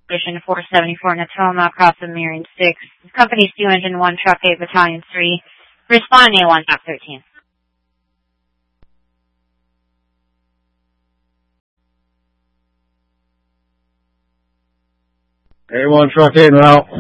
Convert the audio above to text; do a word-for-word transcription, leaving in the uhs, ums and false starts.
Position four seventy-four Natoma, across the Marion six. Company two Engine one, Truck eight, Battalion three. Respond A one, Dock thirteen. A one, Truck eight, and out.